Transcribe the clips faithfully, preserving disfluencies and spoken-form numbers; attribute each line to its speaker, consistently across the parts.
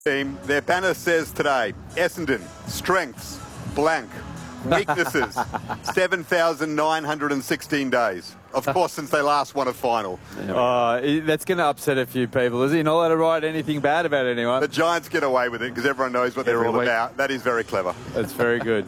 Speaker 1: Team, their banner says today, Essendon, strengths, blank, weaknesses, seven thousand nine hundred sixteen days. Of course, since they last won a final.
Speaker 2: Oh, that's going to upset a few people. Is he not allowed to write anything bad about anyone?
Speaker 1: The Giants get away with it because everyone knows what they're
Speaker 2: Every
Speaker 1: all
Speaker 2: week.
Speaker 1: about. That is very clever.
Speaker 2: That's very good.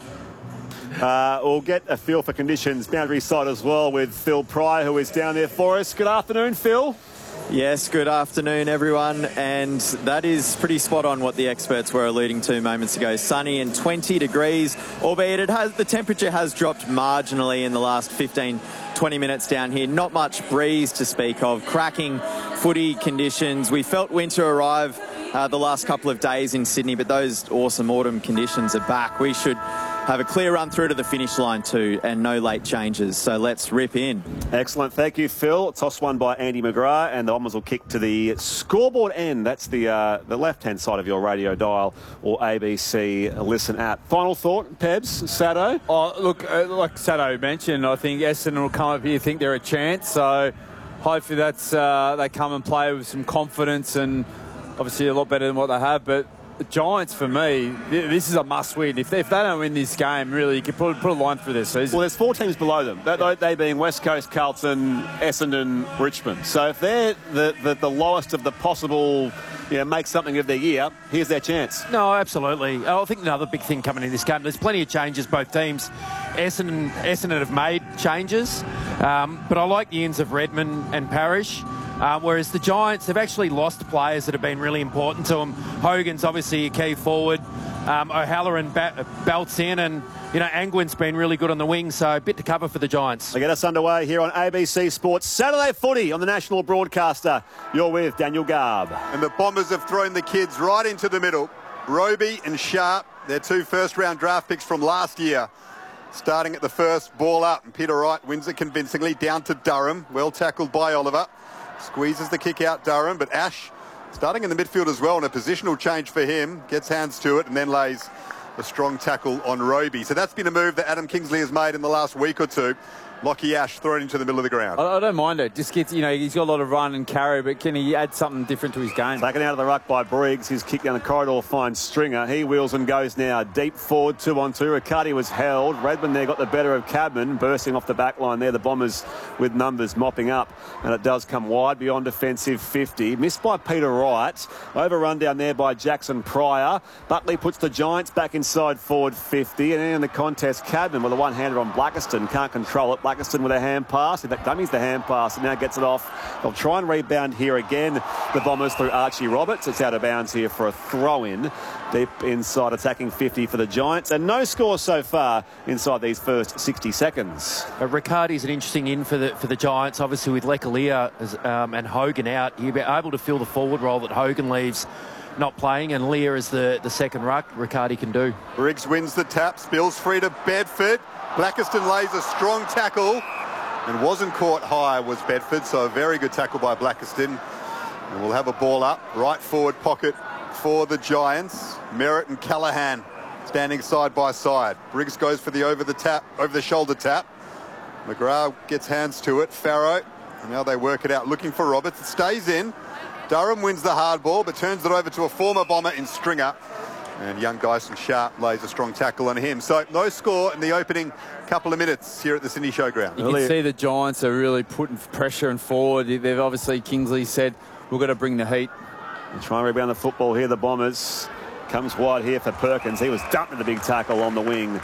Speaker 3: Uh, we'll get a feel for conditions boundary side as well with Phil Pryor, who is down there for us. Good afternoon, Phil.
Speaker 4: Yes, good afternoon, everyone. And that is pretty spot on what the experts were alluding to moments ago. Sunny and twenty degrees, albeit it has the temperature has dropped marginally in the last fifteen, twenty minutes down here. Not much breeze to speak of. Cracking footy conditions. We felt winter arrive uh, the last couple of days in Sydney, but those awesome autumn conditions are back. We should have a clear run through to the finish line too, and no late changes. So let's rip in.
Speaker 3: Excellent. Thank you, Phil. Toss one by Andy McGrath, and the Bombers will kick to the scoreboard end. That's the uh, the left-hand side of your radio dial or A B C Listen app. Final thought, Pebs, Sado?
Speaker 2: Oh, look, uh, like Sado mentioned, I think Essendon will come up here think they're a chance. So hopefully that's uh, they come and play with some confidence and obviously a lot better than what they have. But the Giants, for me, this is a must-win. If they, if they don't win this game, really, you can put, put a line through their season.
Speaker 3: Well, there's four teams below them, they, they being West Coast, Carlton, Essendon, Richmond. So if they're the, the, the lowest of the possible, you know, make something of their year, here's their chance.
Speaker 5: No, absolutely. I think another big thing coming in this game, there's plenty of changes, both teams. Essendon, Essendon have made changes, um, but I like the ends of Redmond and Parrish. Um, whereas the Giants have actually lost players that have been really important to them. Hogan's obviously a key forward. Um, O'Halloran ba- belts in, and you know Angwin's been really good on the wing, so a bit to cover for the Giants.
Speaker 3: They get us underway here on A B C Sports Saturday Footy on the national broadcaster. You're with Daniel Garb.
Speaker 1: And the Bombers have thrown the kids right into the middle. Roby and Sharp, their two first-round draft picks from last year, starting at the first, ball up, and Peter Wright wins it convincingly down to Durham. Well tackled by Oliver. Squeezes the kick out, Durham, but Ash starting in the midfield as well, and a positional change for him. Gets hands to it and then lays a strong tackle on Roby. So that's been a move that Adam Kingsley has made in the last week or two. Lockie Ash thrown into the middle of the ground.
Speaker 2: I, I don't mind it. Just gets, you know, he's got a lot of run and carry, but can he add something different to his game?
Speaker 3: Taken out of the ruck by Briggs. His kick down the corridor finds Stringer. He wheels and goes now. Deep forward, two on two. Riccardi was held. Redmond there got the better of Cadman, bursting off the back line there. The Bombers with numbers mopping up. And it does come wide beyond defensive fifty. Missed by Peter Wright. Overrun down there by Jackson Pryor. Buckley puts the Giants back inside forward fifty. And then in the contest, Cadman with a one-hander on Blackiston. Can't control it. Blackiston with a hand pass. In fact, dummies the hand pass and now gets it off. They'll try and rebound here again. The Bombers through Archie Roberts. It's out of bounds here for a throw-in. Deep inside attacking fifty for the Giants. And no score so far inside these first sixty seconds.
Speaker 5: Uh, Riccardi's an interesting in for the for the Giants. Obviously with Lekalia um, and Hogan out, he'll be able to fill the forward role that Hogan leaves not playing, and Lear is the, the second ruck. Riccardi can do.
Speaker 1: Briggs wins the tap, spills free to Bedford. Blackiston lays a strong tackle and wasn't caught high was Bedford, so a very good tackle by Blackiston. And we'll have a ball up, right forward pocket for the Giants. Merritt and Callaghan standing side by side. Briggs goes for the over the tap, over the shoulder tap. McGrath gets hands to it. Farrow, and now they work it out, looking for Roberts. It stays in. Durham wins the hard ball, but turns it over to a former Bomber in Stringer. And young Dyson Sharp lays a strong tackle on him. So no score in the opening couple of minutes here at the Sydney Showground.
Speaker 2: You can see the Giants are really putting pressure and forward. They've obviously, Kingsley said, we're going to bring the heat.
Speaker 3: They try and rebound the football here, the Bombers. Comes wide here for Perkins. He was dumping the big tackle on the wing.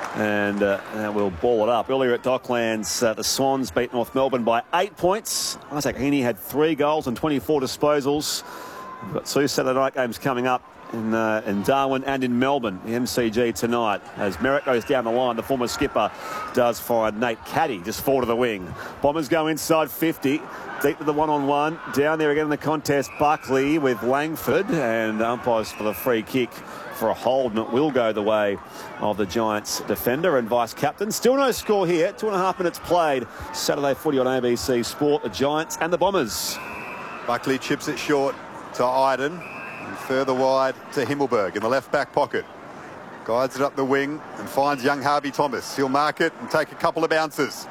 Speaker 3: And uh, we'll ball it up. Earlier at Docklands, uh, the Swans beat North Melbourne by eight points. Isaac Heaney had three goals and twenty-four disposals. We've got two Saturday night games coming up in, uh, in Darwin and in Melbourne, the M C G tonight. As Merritt goes down the line, the former skipper does find Nate Caddy just forward of the wing. Bombers go inside fifty. Deep to the one-on-one. Down there again in the contest, Buckley with Langford, and umpires for the free kick for a hold, and it will go the way of the Giants defender and vice-captain. Still no score here. Two and a half minutes played. Saturday footy on A B C Sport. The Giants and the Bombers.
Speaker 1: Buckley chips it short to Iden, and further wide to Himmelberg in the left back pocket. Guides it up the wing and finds young Harvey Thomas. He'll mark it and take a couple of bounces.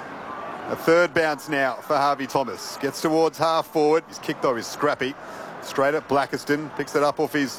Speaker 1: A third bounce now for Harvey Thomas. Gets towards half forward. His kick though is scrappy. Straight at Blackiston. Picks it up off his